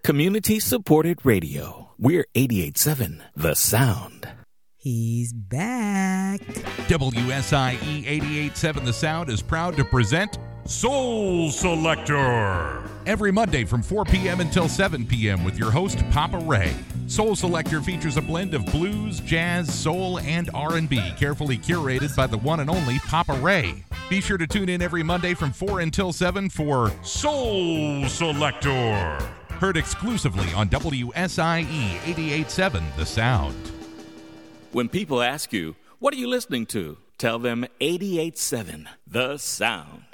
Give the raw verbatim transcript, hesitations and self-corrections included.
Community-supported radio. We're eighty-eight point seven The Sound. He's back. W S I E eighty-eight point seven The Sound is proud to present Soul Selector. Every Monday from four p.m. until seven p.m. with your host, Papa Ray. Soul Selector features a blend of blues, jazz, soul, and R and B, carefully curated by the one and only Papa Ray. Be sure to tune in every Monday from four until seven for Soul Selector. Heard exclusively on W S I E eighty-eight point seven The Sound. When people ask you, what are you listening to? Tell them eighty-eight point seven The Sound.